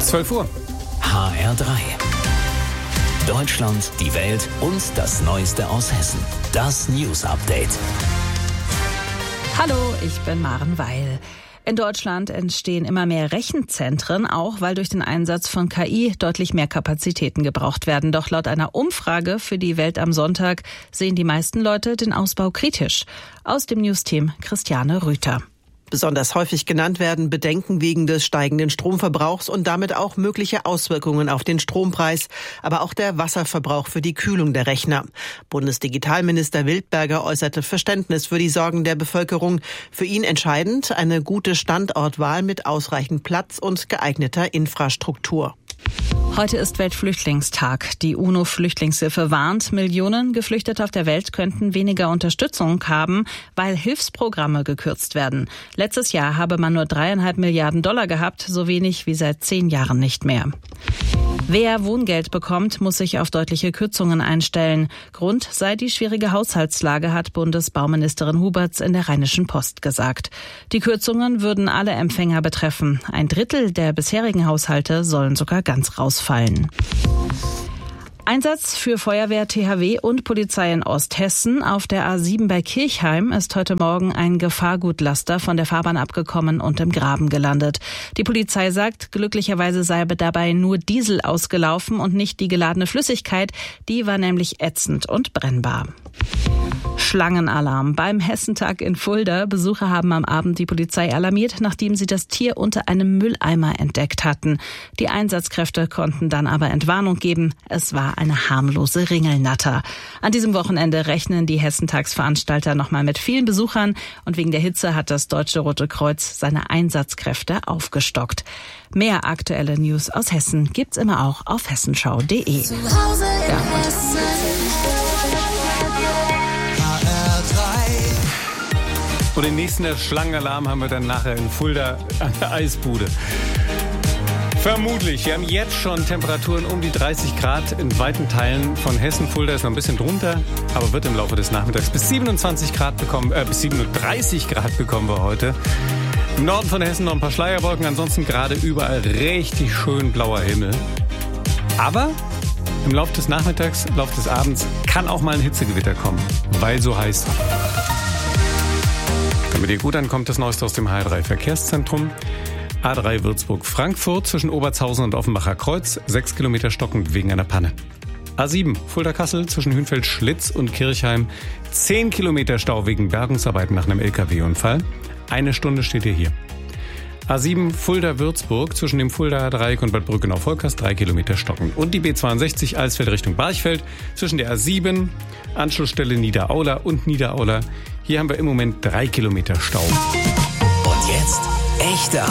12 Uhr. HR3. Deutschland, die Welt und das Neueste aus Hessen. Das News Update. Hallo, ich bin Maren Weil. In Deutschland entstehen immer mehr Rechenzentren, auch weil durch den Einsatz von KI deutlich mehr Kapazitäten gebraucht werden. Doch laut einer Umfrage für die Welt am Sonntag sehen die meisten Leute den Ausbau kritisch. Aus dem News-Team Christiane Rüther. Besonders häufig genannt werden Bedenken wegen des steigenden Stromverbrauchs und damit auch mögliche Auswirkungen auf den Strompreis, aber auch der Wasserverbrauch für die Kühlung der Rechner. Bundesdigitalminister Wildberger äußerte Verständnis für die Sorgen der Bevölkerung. Für ihn entscheidend eine gute Standortwahl mit ausreichend Platz und geeigneter Infrastruktur. Heute ist Weltflüchtlingstag. Die UNO-Flüchtlingshilfe warnt, Millionen Geflüchtete auf der Welt könnten weniger Unterstützung haben, weil Hilfsprogramme gekürzt werden. Letztes Jahr habe man nur 3,5 Milliarden Dollar gehabt, so wenig wie seit 10 Jahren nicht mehr. Wer Wohngeld bekommt, muss sich auf deutliche Kürzungen einstellen. Grund sei die schwierige Haushaltslage, hat Bundesbauministerin Huberts in der Rheinischen Post gesagt. Die Kürzungen würden alle Empfänger betreffen. 1/3 der bisherigen Haushalte sollen sogar ganz rausfallen. Einsatz für Feuerwehr, THW und Polizei in Osthessen. Auf der A7 bei Kirchheim ist heute Morgen ein Gefahrgutlaster von der Fahrbahn abgekommen und im Graben gelandet. Die Polizei sagt, glücklicherweise sei dabei nur Diesel ausgelaufen und nicht die geladene Flüssigkeit. Die war nämlich ätzend und brennbar. Schlangenalarm beim Hessentag in Fulda. Besucher haben am Abend die Polizei alarmiert, nachdem sie das Tier unter einem Mülleimer entdeckt hatten. Die Einsatzkräfte konnten dann aber Entwarnung geben. Es war eine harmlose Ringelnatter. An diesem Wochenende rechnen die Hessentagsveranstalter nochmal mit vielen Besuchern und wegen der Hitze hat das Deutsche Rote Kreuz seine Einsatzkräfte aufgestockt. Mehr aktuelle News aus Hessen gibt's immer auch auf hessenschau.de. Und den nächsten Schlangenalarm haben wir dann nachher in Fulda an der Eisbude. Vermutlich. Wir haben jetzt schon Temperaturen um die 30 Grad in weiten Teilen von Hessen. Fulda ist noch ein bisschen drunter, aber wird im Laufe des Nachmittags bis 27 Grad bekommen, bis 37 Grad bekommen wir heute. Im Norden von Hessen noch ein paar Schleierwolken, ansonsten gerade überall richtig schön blauer Himmel. Aber im Laufe des Nachmittags, im Laufe des Abends kann auch mal ein Hitzegewitter kommen, weil so heiß. Damit ihr gut ankommt, das Neueste aus dem HR3 Verkehrszentrum. A3 Würzburg-Frankfurt zwischen Obertshausen und Offenbacher Kreuz, 6 Kilometer stockend wegen einer Panne. A7 Fulda-Kassel zwischen Hünfeld-Schlitz und Kirchheim, 10 Kilometer Stau wegen Bergungsarbeiten nach einem LKW-Unfall. 1 Stunde steht ihr hier. A7 Fulda-Würzburg zwischen dem Fuldaer Dreieck und Bad Brückenau-Volkers, 3 Kilometer stockend. Und die B62 Alsfeld Richtung Barchfeld zwischen der A7, Anschlussstelle Niederaula und Niederaula. Hier haben wir im Moment 3 Kilometer Stau. Und jetzt echte